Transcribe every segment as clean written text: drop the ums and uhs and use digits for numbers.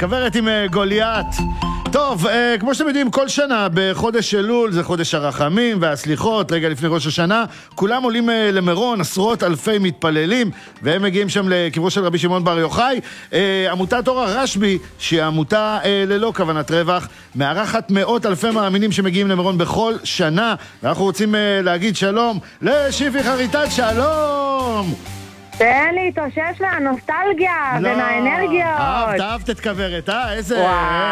כוורת עם גוליית. טוב, כמו שאתם יודעים, כל שנה בחודש אלול, זה חודש הרחמים והסליחות, רגע לפני ראש השנה, כולם עולים למירון, עשרות אלפי מתפללים, והם מגיעים שם לקברו של רבי שמעון בר יוחאי. עמותת אור הרשב"י, שהיא עמותה ללא כוונת רווח, מארחת מאות אלפי מאמינים שמגיעים למירון בכל שנה, ואנחנו רוצים להגיד שלום לשיפי חריטת, שלום! תן לי, תושש מהנוסטלגיה ומהאנרגיות. אהבת את כוורת, איזה...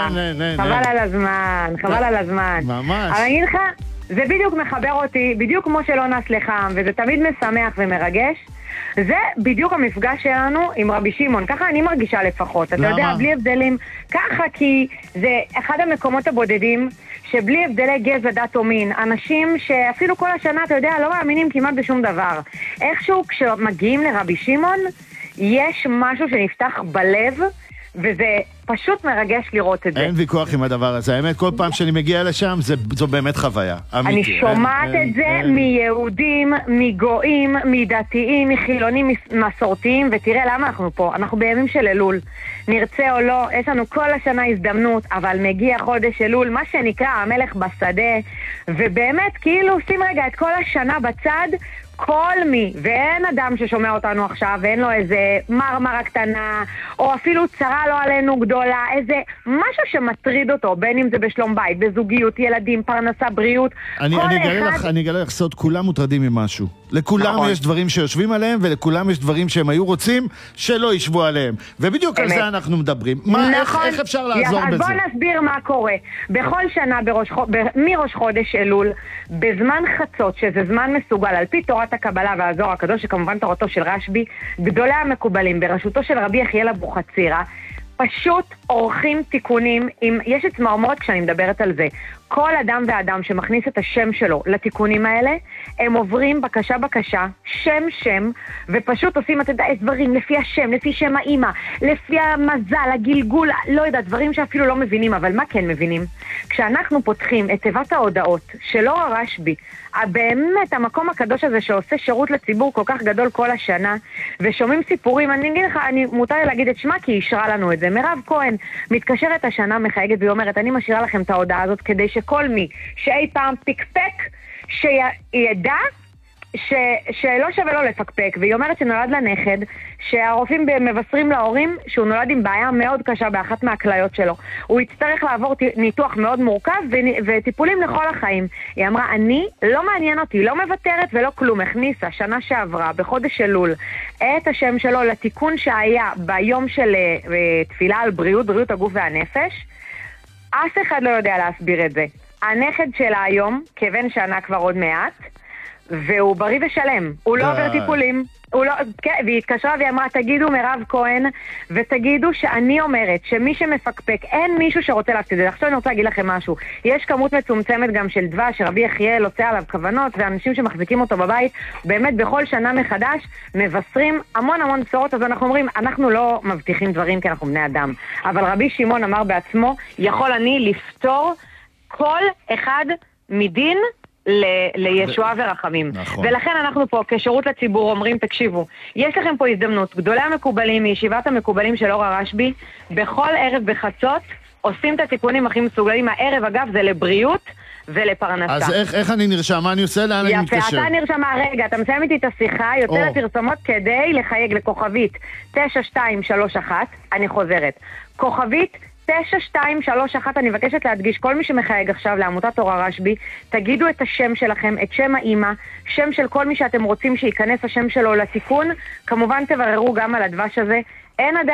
חבל על הזמן, חבל על הזמן. ממש. אבל אני אגיד לך, זה בדיוק מחבר אותי, בדיוק כמו שלא נס לחם, וזה תמיד משמח ומרגש. זה בדיוק המפגש שלנו עם רבי שמעון, ככה אני מרגישה לפחות. אתה יודע, בלי הבדלים, ככה כי זה אחד המקומות הבודדים שבלי הבדלי גזע, דת או מין, אנשים שאפילו כל השנה, אתה יודע, לא מאמינים כמעט בשום דבר. איכשהו כשמגיעים לרבי שמעון, יש משהו שנפתח בלב, וזה פשוט מרגש לראות את זה. אין ויכוח עם הדבר הזה. האמת, כל פעם שאני מגיע לשם, זו באמת חוויה. אני שומעת את זה מיהודים, מגויים, מדתיים, מחילונים, מסורתיים, ותראה למה אנחנו פה. אנחנו בימים של אלול. נרצה או לא, יש לנו כל השנה הזדמנות, אבל מגיע חודש אלול, מה שנקרא המלך בשדה, ובאמת כאילו שים רגע את כל השנה בצד, כל מי, ואין אדם ששומע אותנו עכשיו, ואין לו איזה מרמרה קטנה, או אפילו צרה לא עלינו גדולה, איזה משהו שמטריד אותו, בין אם זה בשלום בית, בזוגיות, ילדים, פרנסה, בריאות. אני אגלה לך סוד, כולם מוטרדים ממשהו. לכולם יש דברים שיושבים עליהם, ולכולם יש דברים שהם היו רוצים שלא ישבו עליהם. ובדיוק על זה אנחנו מדברים. איך אפשר לעזור בזה? אז בוא נסביר מה קורה. בכל שנה, מראש חודש אלול, בזמן חצות, שזה זמן מסוגל, על פי תורת הקבלה והזוהר הקדוש, שכמובן תורתו של רשב"י, גדולי המקובלים, בראשותו של רבי יחיאל אבוחצירא, פשוט עורכים תיקונים, יש את צמרמורת כשאני מדברת על זה. כל אדם ואדם שמכניס את השם שלו לתיקונים האלה, הם עוברים בקשה, שם, ופשוט עושים את הדברים לפי השם, לפי שם האמא, לפי המזל, הגלגול, לא יודע, דברים שאפילו לא מבינים, אבל מה כן מבינים? כשאנחנו פותחים את תיבת ההודעות של אור הרשב"י, באמת המקום הקדוש הזה שעושה שירות לציבור כל כך גדול כל השנה, ושומעים סיפורים, אני אגיד לך, מותר לי להגיד את שמה כי היא אישרה לנו את זה. מירב כהן מתקשרת השנה, מחייגת והיא אומרת, אני משאירה לכם את ההודעה הזאת כדי שכל מי שאי פעם פיקפק, שידע שלא שווה לו לפקפק. והיא אומרת שנולד לנכד, שהרופאים מבשרים להורים שהוא נולד עם בעיה מאוד קשה באחת מהכליות שלו. הוא יצטרך לעבור ניתוח מאוד מורכב וטיפולים לכל החיים. היא אמרה, אני לא מעניין אותי, לא מוותרת ולא כלום. הכניסה שנה שעברה בחודש אלול את השם שלו לתיקון שהיה ביום של תפילה על בריאות הגוף והנפש. אף אחד לא יודע להסביר את זה. הנכד שלה היום, כבן שנה כבר עוד מעט, והוא בריא ושלם, הוא לא עובר טיפולים, והיא התקשרה והיא אמרה, תגידו מירב כהן, ותגידו שאני אומרת שמי שמפקפק, אין מישהו שרוצה להפסיד את זה. עכשיו אני רוצה להגיד לכם משהו, יש כמות מצומצמת גם של דבש, שרבי יחיאל עושה עליו כוונות, ואנשים שמחזיקים אותו בבית, באמת בכל שנה מחדש, מבשרים המון בשורות. אז אנחנו אומרים, אנחנו לא מבטיחים דברים כי אנחנו בני אדם, אבל רבי שמעון אמר בעצמו, יכול אני לפתור כל אחד מדין לישועה ורחמים. נכון. ולכן אנחנו פה כשירות לציבור אומרים, תקשיבו, יש לכם פה הזדמנות, גדולי המקובלים מישיבת המקובלים של אור הרשב"י, בכל ערב בחצות עושים את התיקונים הכי מסוגלים. הערב אגב זה לבריאות ולפרנסה. אז איך אני נרשם? מה אני עושה? לאן אני מתקשר? יפה, אתה נרשם, רגע, אתה מסיים איתי את השיחה, יוצא לפרסומות כדי לחייג לכוכבית 9231, אני חוזרת, כוכבית 9231, אני מבקשת להדגיש, כל מי שמחייג עכשיו לעמותת אור הרשב"י, תגידו את השם שלכם, את שם האמא, שם של כל מי שאתם רוצים שייכנס השם שלו לתיקון, כמובן תבררו גם על הדבש הזה, אין